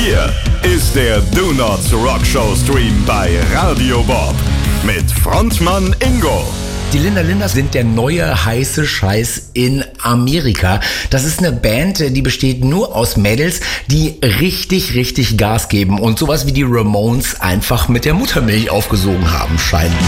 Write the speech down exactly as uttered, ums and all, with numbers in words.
Hier ist der Do Nots Rock Show Stream bei Radio Bob mit Frontmann Ingo. Die Linda Linders sind der neue heiße Scheiß in Amerika. Das ist eine Band, die besteht nur aus Mädels, die richtig, richtig Gas geben und sowas wie die Ramones einfach mit der Muttermilch aufgesogen haben scheinen.